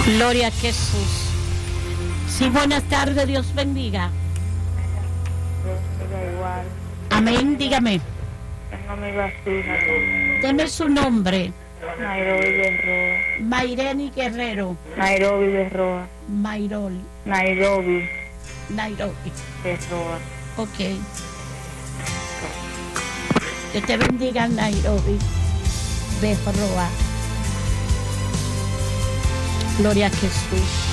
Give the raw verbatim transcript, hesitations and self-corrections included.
Gloria a Jesús. Sí, buenas tardes, Dios bendiga. Igual. Amén, dígame. Tengo mi vasija. Deme su nombre. Nairobi Berroa. Maireni Guerrero. Nairobi Berroa. Mairol. Nairobi Nairobi. Berroa. Ok. Que te bendiga, Nairobi Berroa. Gloria a Jesús.